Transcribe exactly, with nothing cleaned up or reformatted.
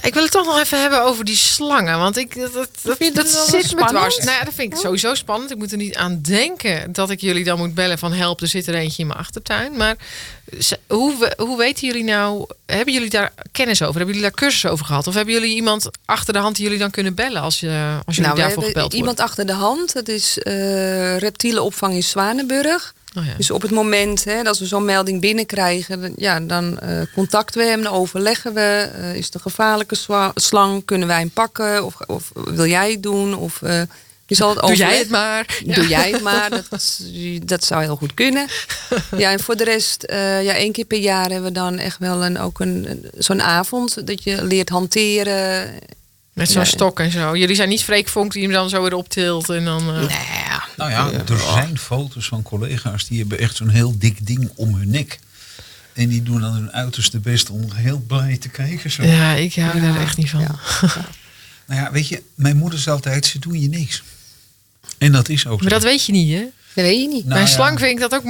Ik wil het toch nog even hebben over die slangen. Want ik, dat, dat, dat, Vind je dat dat zit me spannend? dwars. Nou ja, dat vind ik sowieso spannend. Ik moet er niet aan denken dat ik jullie dan moet bellen van help, er zit er eentje in mijn achtertuin. Maar ze- hoe, we- hoe weten jullie nou, hebben jullie daar kennis over? Hebben jullie daar cursus over gehad? Of hebben jullie iemand achter de hand die jullie dan kunnen bellen als, je, als jullie Nou, we daarvoor hebben gebeld iemand worden? achter de hand. Dat is uh, reptielenopvang in Zwanenburg. Oh ja. Dus op het moment hè, dat we zo'n melding binnenkrijgen, dan- ja, dan uh, contacten we hem, dan overleggen we. Uh, is het een gevaarlijke zwa- slang? Kunnen wij hem pakken? Of, of wil jij het doen? Of uh, je zal het Doe overleg- jij het maar. Ja. Doe jij het maar. Dat, is- dat zou heel goed kunnen. Ja, en voor de rest, uh, ja, één keer per jaar hebben we dan echt wel een, ook een, een- zo'n avond dat je leert hanteren. Met zo'n Ja. stok en zo. Jullie zijn niet freekvonk die hem dan zo weer optilt en dan. Uh... Nee, Nou ja, er zijn foto's van collega's die hebben echt zo'n heel dik ding om hun nek. En die doen dan hun uiterste best om heel blij te kijken. Zo. Ja, ik hou daar echt niet van. Ja. Nou ja, weet je, mijn moeder zei altijd, ze doen je niks. En dat is ook zo. Maar dat weet je niet, hè? dat weet je niet. Nou Bij een ja. slang vind ik dat ook